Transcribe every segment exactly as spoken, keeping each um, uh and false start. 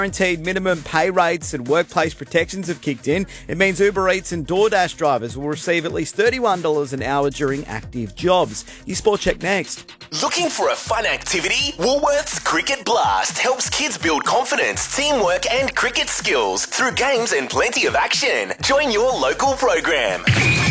Guaranteed minimum pay rates and workplace protections have kicked in. It means Uber Eats and DoorDash drivers will receive at least thirty-one dollars an hour during active jobs. Your Sport Check next. Looking for a fun activity? Woolworths Cricket Blast helps kids build confidence, teamwork and cricket skills through games and plenty of action. Join your local program.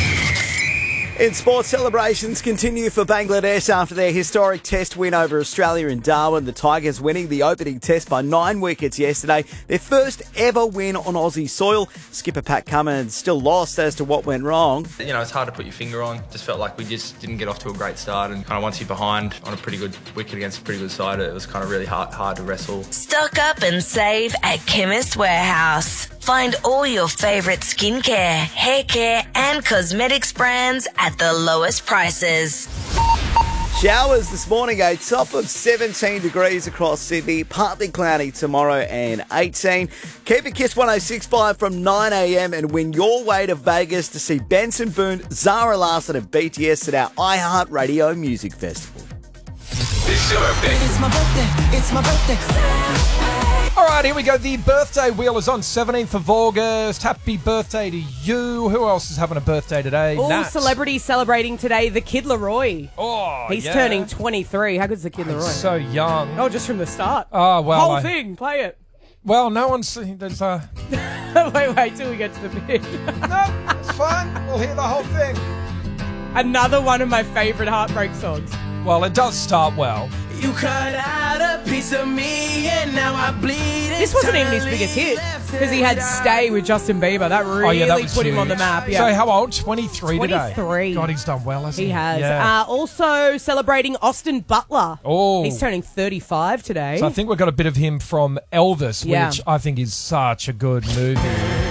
In sports, celebrations continue for Bangladesh after their historic test win over Australia in Darwin. The Tigers winning the opening test by nine wickets yesterday. Their first ever win on Aussie soil. Skipper Pat Cummins still lost as to what went wrong. You know, it's hard to put your finger on. Just felt like we just didn't get off to a great start, and kind of once you're behind on a pretty good wicket against a pretty good side, it was kind of really hard, hard to wrestle. Stock up and save at Chemist Warehouse. Find all your favourite skincare, hair care and cosmetics brands at the lowest prices. Showers this morning, a top of seventeen degrees across Sydney, partly cloudy tomorrow and eighteen. Keep it Kiss one oh six point five from nine a.m. and win your way to Vegas to see Benson Boone, Zara Larsson and B T S at our iHeartRadio Music Festival. It's your birthday. It's my birthday. It's my birthday. All right, here we go. The birthday wheel is on seventeenth of August. Happy birthday to you. Who else is having a birthday today? All Nat. celebrities celebrating today. The Kid Laroi. Oh, He's yeah. turning twenty-three. How good's the Kid Laroi? So young. Oh, just from the start. Oh, well. Whole I- thing. Play it. Well, no one's... There's uh... wait, wait till we get to the bit. No, it's fine. We'll hear the whole thing. Another one of my favourite heartbreak songs. Well, it does start well. You cut out a piece of me and now I bleed. This wasn't even his biggest hit because he had Stay with Justin Bieber. That really oh, yeah, that was put him huge. on the map. Yeah. So how old? twenty-three today? twenty-three. God, he's done well, hasn't he? He has. Yeah. Uh, also celebrating Austin Butler. Oh. He's turning thirty-five today. So I think we've got a bit of him from Elvis, Yeah. which I think is such a good movie.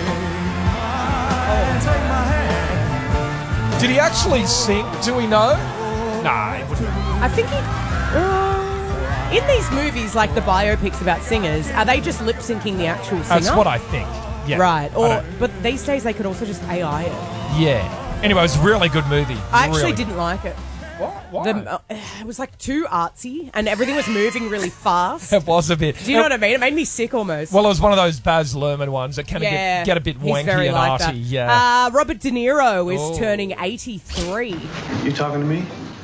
Did he actually sing? Do we know? Nah, he wouldn't. I think he... Uh, in these movies, like the biopics about singers, are they just lip-syncing the actual singer? That's what I think. Yeah. Right. I Or don't- But these days, they could also just A I it. Yeah. Anyway, it was a really good movie. I actually Really. didn't like it. What? Why? The, uh, it was like too artsy, and everything was moving really fast. It was a bit. Do you know what I mean? It made me sick almost. Well, it was one of those Baz Luhrmann ones that kind of yeah, get, get a bit he's wanky very and like arty. that. Yeah. Uh, Robert De Niro is Oh. turning eighty-three. You talking to me?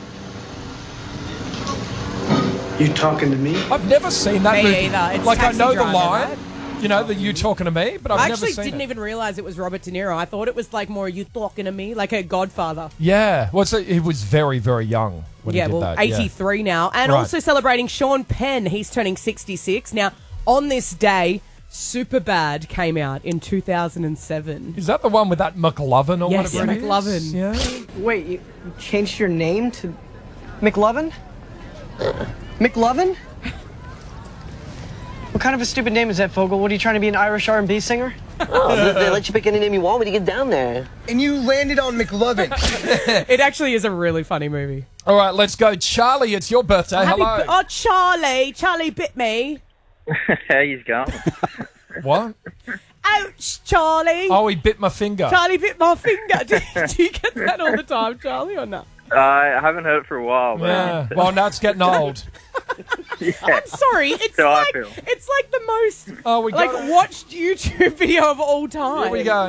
You talking to me? I've never seen that Me movie. either. It's like I Taxi know Driver, the line, right? you know, that you talking to me, but I've I never actually seen didn't it. even realise it was Robert De Niro. I thought it was like more you talking to me, like a Godfather. Yeah. Well, so he was very, very young when yeah, he did well, that. yeah. eighty-three now. And Right. also celebrating Sean Penn. He's turning sixty-six. Now, on this day, Superbad came out in two thousand seven. Is that the one with that McLovin or Yes, whatever it is? McLovin. Yeah. Wait, you changed your name to McLovin? McLovin? What kind of a stupid name is that, Fogel? What, are you trying to be an Irish R and B singer? Oh, they, they let you pick any name you want when you get down there. And you landed on McLovin. It actually is a really funny movie. All right, let's go. Charlie, it's your birthday. Happy Hello. bi- oh, Charlie. Charlie bit me. How you going? What? Ouch, Charlie. Oh, he bit my finger. Charlie bit my finger. Do, do you get that all the time, Charlie, or not? I haven't heard it for a while, but Yeah. Well, now it's getting old. yeah. I'm sorry. It's So I like feel. it's like the most Oh, we like go. watched YouTube video of all time. Here we go.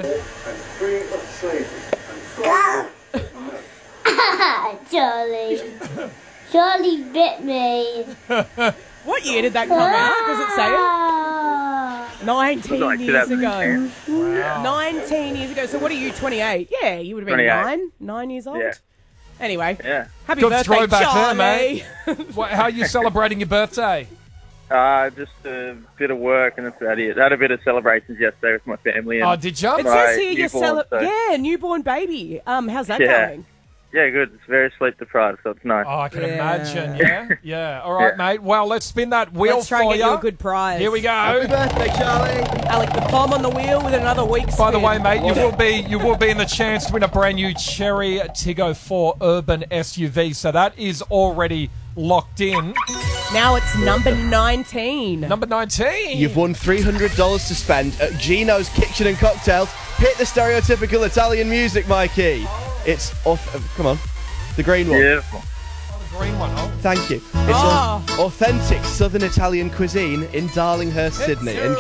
Charlie. Charlie bit me. What year did that come out? Does it say it? Nineteen Like years ago. twenty ten. Wow. Nineteen years ago. So what are you? Twenty-eight. Yeah, you would have been twenty-eight. nine. Nine years old. Yeah. Anyway, Yeah. happy Good birthday, throwback Charlie. there, mate. What, how are you celebrating your birthday? Uh, just a bit of work and that's about it. I had a bit of celebrations yesterday with my family. And Oh, did you? It My says here you're newborn, cele- so- yeah, newborn baby. Um, how's that Yeah. going? Yeah, good. It's very sleep deprived, so it's nice. Oh, I can Yeah. imagine. Yeah, yeah. All right, Yeah. mate. Well, let's spin that wheel Let's try for and get you. you a good prize. Here we go. birthday, Charlie. Alec the Palm on the wheel with another week's By the spin. way, mate, you will be you will be in the chance to win a brand new Cherry Tiggo four Urban S U V. So that is already locked in. Now it's number nineteen. Number nineteen. You've won three hundred dollars to spend at Gino's Kitchen and Cocktails. Hit the stereotypical Italian music, Mikey. It's off. Uh, come on. The green one. Beautiful. Oh, the green one. Oh. Thank you. It's Oh. au- authentic Southern Italian cuisine in Darlinghurst, Sydney.